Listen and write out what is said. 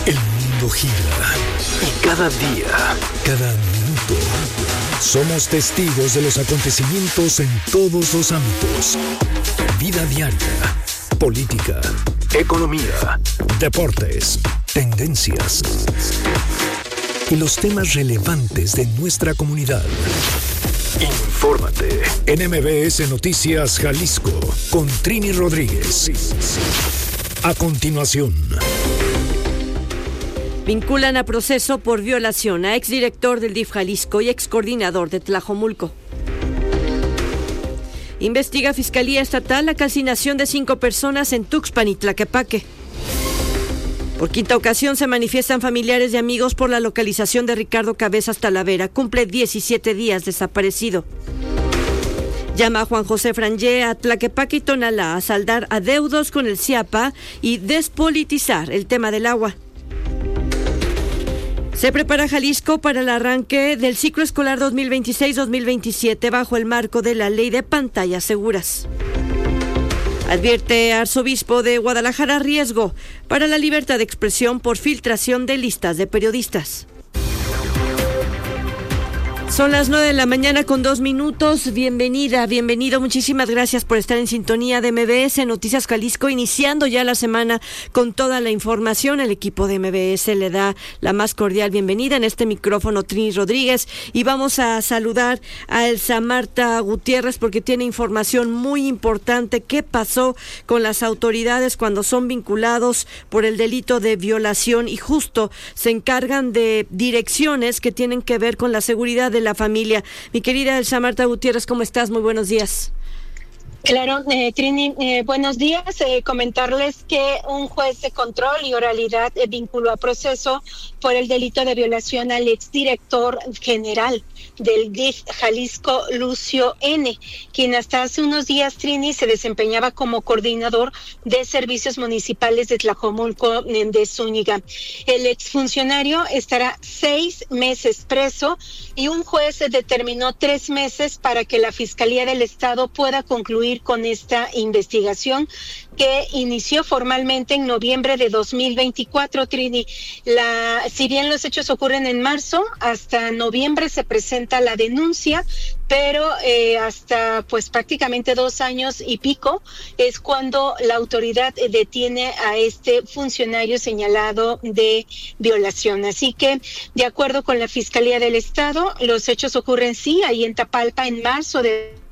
El mundo gira y cada día, cada minuto, somos testigos de los acontecimientos en todos los ámbitos. Vida diaria, política, economía, deportes, tendencias y los temas relevantes de nuestra comunidad. Infórmate en MBS Noticias Jalisco con Trini Rodríguez. A continuación. Vinculan a proceso por violación a exdirector del DIF Jalisco y excoordinador de Tlajomulco. Investiga Fiscalía Estatal la calcinación de 5 personas en Tuxpan y Tlaquepaque. Por quinta ocasión se manifiestan familiares y amigos por la localización de Ricardo Cabezas Talavera. Cumple 17 días desaparecido. Llama a Juan José Frangé a Tlaquepaque y Tonalá a saldar adeudos con el CIAPA y despolitizar el tema del agua. Se prepara Jalisco para el arranque del ciclo escolar 2026-2027 bajo el marco de la Ley de Pantallas Seguras. Advierte Arzobispo de Guadalajara riesgo para la libertad de expresión por filtración de listas de periodistas. Son las 9:02 a.m. Bienvenido. Muchísimas gracias por estar en sintonía de MBS Noticias Jalisco, iniciando ya la semana con toda la información. El equipo de MBS le da la más cordial bienvenida en este micrófono, Trini Rodríguez, y vamos a saludar a Elsa Marta Gutiérrez porque tiene información muy importante. ¿Qué pasó con las autoridades cuando son vinculados por el delito de violación y justo se encargan de direcciones que tienen que ver con la seguridad de la familia? Mi querida Elsa Marta Gutiérrez, ¿cómo estás? Muy buenos días. Claro, Trini, buenos días. Comentarles que un juez de control y oralidad vinculó a proceso por el delito de violación al exdirector general del DIF Jalisco, Lucio N., quien hasta hace unos días, Trini, se desempeñaba como coordinador de servicios municipales de Tlajomulco de Zúñiga. El exfuncionario estará 6 meses preso y un juez determinó 3 meses para que la Fiscalía del Estado pueda concluir con esta investigación que inició formalmente en noviembre de 2024, Trini. Si bien los hechos ocurren en marzo, hasta noviembre se presenta la denuncia, pero hasta pues prácticamente 2 años y pico es cuando la autoridad detiene a este funcionario señalado de violación. Así que, de acuerdo con la Fiscalía del Estado, los hechos ocurren sí ahí en Tapalpa en marzo de